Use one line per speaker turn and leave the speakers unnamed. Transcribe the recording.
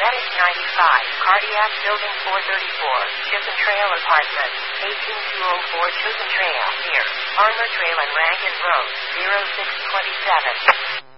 Medic 95, Cardiac Building 434, Chisholm Trail Apartment, 18204 Chisholm Trail, near Armor Trail and Rankin Road, 0627.